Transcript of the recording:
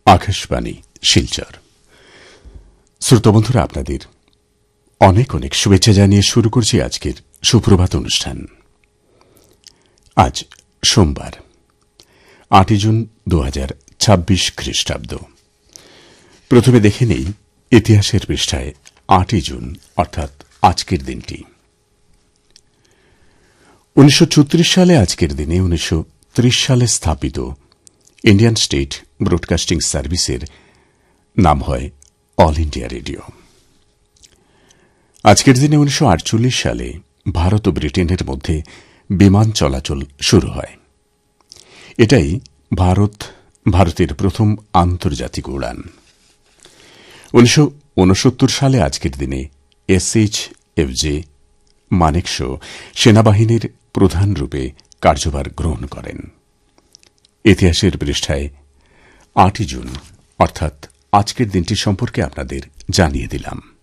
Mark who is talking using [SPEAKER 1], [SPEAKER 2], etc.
[SPEAKER 1] আকাশবাণী শিলচর। শ্রোতা বন্ধুরা, আপনাদের অনেক অনেক শুভেচ্ছা জানিয়ে শুরু করছি আজকের সুপ্রভাত অনুষ্ঠান। আজ সোমবার 8 জুন 2026 খ্রিস্টাব্দ। প্রথমে দেখে নেই ইতিহাসের পৃষ্ঠায় 8 জুন অর্থাৎ আজকের দিনটি। 1934 সালে আজকের দিনে 1930 সালে স্থাপিত ইন্ডিয়ান স্টেট ব্রডকাস্টিং সার্ভিসের নাম হয় অল ইন্ডিয়া রেডিও। আজকের দিনে 1948 সালে ভারত ও ব্রিটেনের মধ্যে বিমান চলাচল শুরু হয়। এটাই ভারতের প্রথম আন্তর্জাতিক উড়ান। 1969 সালে আজকের দিনে SHFJ মানেকশো সেনাবাহিনীর প্রধান রূপে কার্যভার গ্রহণ করেন। ইতিহাসের পৃষ্ঠায় 8 জুন অর্থাৎ আজকের দিনটি সম্পর্কে আপনাদের জানিয়ে দিলাম।